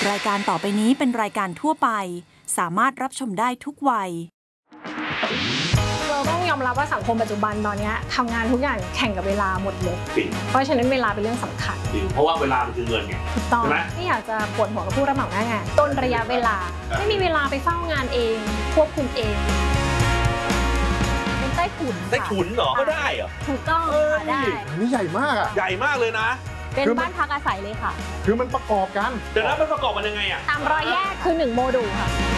รายการต่อไปนี้เป็นรายการทั่วไปสามารถรับชมได้ทุกวัยเราต้องยอมรับว่าสังคมปัจจุบันตอนนี้ทำงานทุกอย่างแข่งกับเวลาหมดเลยเพราะฉะนั้นเวลาเป็นเรื่องสำคัญเพราะว่าเวลามันคือเงินไงถูกต้องไม่อยากจะปวดหัวกับผู้รับเหมาหน้างานต้นระยะเวลาไม่มีเวลาไปเฝ้างานเองควบคุมเองเป็นใต้ถุนเหรอก็ได้เหรอถูกต้องค่ะได้นี่ใหญ่มากอ่ะใหญ่มากเลยนะเป็นบ้านพักอาศัยเลยค่ะคือมันประกอบกันแต่แล้วมันประกอบมันยังไงอ่ะตามรอยแยกคือ1โมดูลค่ะ